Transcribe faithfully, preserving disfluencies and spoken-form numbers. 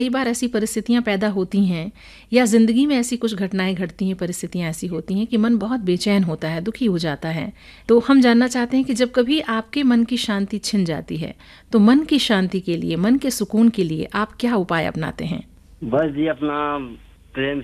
कई बार ऐसी परिस्थितियाँ पैदा होती हैं या ज़िंदगी में ऐसी कुछ घटनाएँ घटती हैं, परिस्थितियाँ ऐसी होती हैं कि मन बहुत बेचैन होता है, दुखी हो जाता है। तो हम जानना चाहते हैं कि जब कभी आपके मन की शांति छिन जाती है, तो मन की शांति के लिए, मन के सुकून के लिए आप क्या उपाय अपनाते हैं? बस जी अपना प्रेम